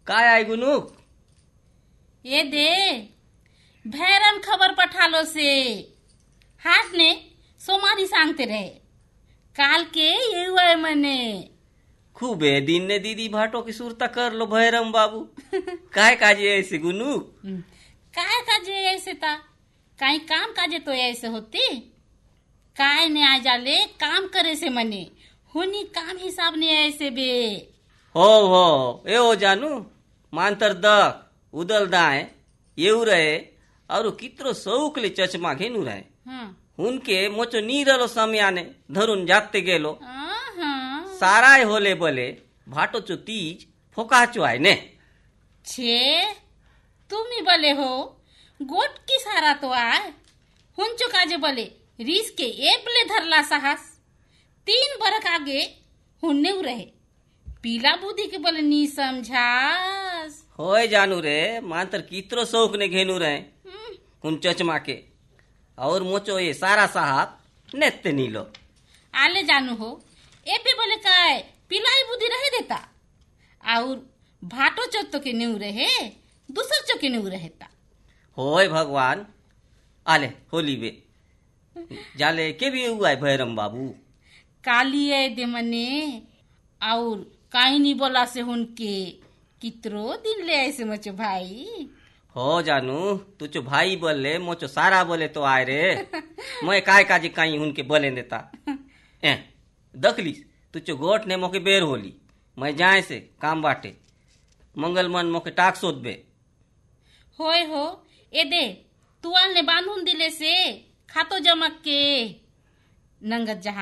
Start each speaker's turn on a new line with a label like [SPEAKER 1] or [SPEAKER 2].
[SPEAKER 1] काय आय गुनुक?
[SPEAKER 2] ये दे भैरम खबर पठालो से हाट ने सोमारी सांगते रहे काल के ये हुआ मने
[SPEAKER 1] खूबे दिन ने दीदी भाटो की सुरता कर लो भैरम बाबू। काय काजे ऐसे गुनुक?
[SPEAKER 2] काय काजे ऐसे ता काई काम काजे तो ऐसे होती काय ने आ जाले काम करे से मने हुनी काम हिसाब ने ऐसे बे
[SPEAKER 1] हो ए ओ जानू मांतर दक उदल दाए येऊ रहे और कित्रो सौकले चचमा घेनू रहे हुनके मोचो नीरलो समयाने धरून जाते गेलो साराय होले बोले भाटो चो तीज फोकाचो आय ने
[SPEAKER 2] छे तुमी बोले हो गोट की सारा तो आय हुंचो काजे बोले रीस के एपले धरला साहस 3 बरक आगे हुन्ने रहे पीला बुद्धि के बोले नी समझास
[SPEAKER 1] होय जानू रे मांतर कित्रो शौक ने घेनू रहे हुन चचमा के और मोचो ये सारा साहब नेत्ते नीलो
[SPEAKER 2] आले जानू हो एपे बोले काय पिलाई बुद्धि रहे देता और भाटो चोतो के न्यू रहे दूसर चो के न्यू रहेता
[SPEAKER 1] होय भगवान आले होली बे जाले के भी हुआ है भैरम बाबू
[SPEAKER 2] काली है दे मने और काई नहीं बोला से हुनके कितरो दिन ले ऐसे मचो भाई
[SPEAKER 1] हो जानू तू चो भाई बोले मोचो सारा बोले तो आए रे मैं काय काजी काई उनके बोले देता दखलीस तू चो गोट ने मोके बेर होली मैं जाए से काम बाटे मंगल मन मोके टाक सोद बे
[SPEAKER 2] होय हो ए दे तुआल ने बांधून दिले से खातो जमक के नंगत जहां